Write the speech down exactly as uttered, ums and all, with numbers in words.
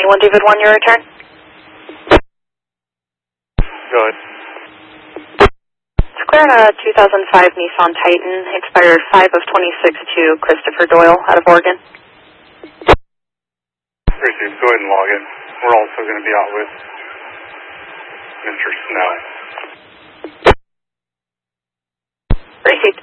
ninety-one David one, your return. Go ahead. It's clear on a two thousand five Nissan Titan, expired five of twenty-six to Christopher Doyle out of Oregon. Received. Go ahead and log in. We're also going to be out with Mister Snow. Received.